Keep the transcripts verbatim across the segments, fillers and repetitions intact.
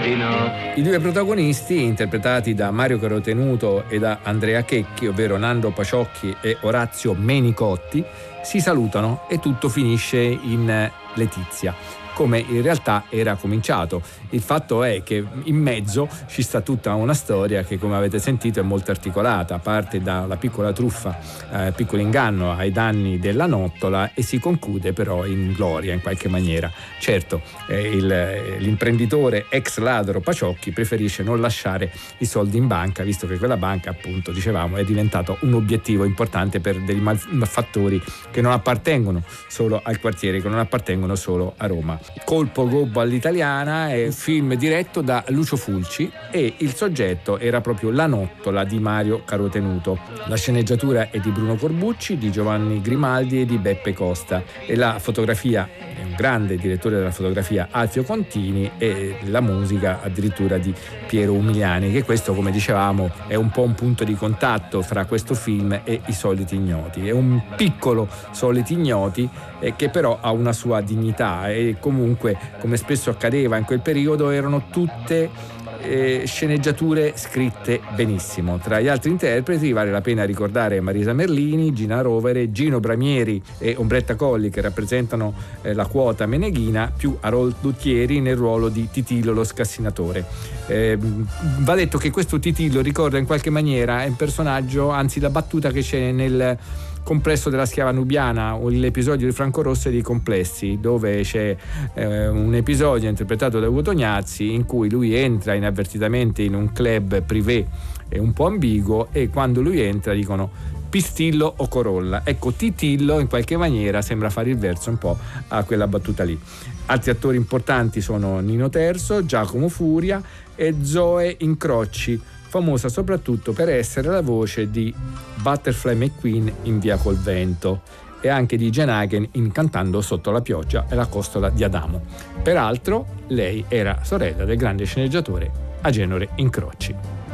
I due protagonisti, interpretati da Mario Carotenuto e da Andrea Checchi, ovvero Nando Paciocchi e Orazio Menicotti, si salutano e tutto finisce in letizia, come in realtà era cominciato. Il fatto è che in mezzo ci sta tutta una storia che, come avete sentito, è molto articolata. Parte dalla piccola truffa, eh, piccolo inganno ai danni della nottola e si conclude però in gloria in qualche maniera. Certo, eh, il, l'imprenditore ex ladro Paciocchi preferisce non lasciare i soldi in banca, visto che quella banca, appunto, dicevamo, è diventato un obiettivo importante per dei malfattori che non appartengono solo al quartiere, che non appartengono solo a Roma. Colpo gobbo all'italiana è un film diretto da Lucio Fulci e il soggetto era proprio La nottola di Mario Carotenuto. La sceneggiatura è di Bruno Corbucci, di Giovanni Grimaldi e di Beppe Costa, e la fotografia è un grande direttore della fotografia, Alfio Contini, e la musica addirittura di Piero Umiliani, che questo, come dicevamo, è un po' un punto di contatto fra questo film e I soliti ignoti. È un piccolo Soliti ignoti eh, che però ha una sua dignità, e comunque, come spesso accadeva in quel periodo, erano tutte eh, sceneggiature scritte benissimo. Tra gli altri interpreti vale la pena ricordare Marisa Merlini, Gina Rovere, Gino Bramieri e Ombretta Colli, che rappresentano eh, la quota meneghina, più Harold Duttieri nel ruolo di Titillo lo scassinatore. Eh, va detto che questo Titillo ricorda in qualche maniera, è un personaggio, anzi la battuta che c'è nel Complesso della schiava nubiana, o l'episodio di Franco Rosso e dei Complessi, dove c'è eh, un episodio interpretato da Ugo Tognazzi in cui lui entra inavvertitamente in un club privé e un po' ambiguo, e quando lui entra dicono Pistillo o Corolla. Ecco, Titillo in qualche maniera sembra fare il verso un po' a quella battuta lì. Altri attori importanti sono Nino Terzo, Giacomo Furia e Zoe Incrocci, famosa soprattutto per essere la voce di Butterfly McQueen in Via col vento, e anche di Jen Hagen in Cantando sotto la pioggia e la costola di Adamo. Peraltro lei era sorella del grande sceneggiatore Agenore Incrocci.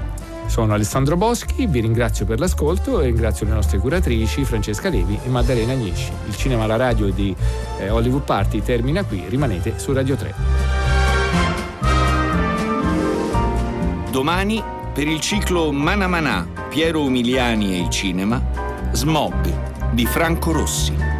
Sono Alessandro Boschi, vi ringrazio per l'ascolto e ringrazio le nostre curatrici Francesca Levi e Maddalena Agnisci. Il cinema alla radio di eh, Hollywood Party termina qui, rimanete su Radio tre. Domani, per il ciclo Manà Manà, Piero Umiliani e il cinema, Smog di Franco Rossi.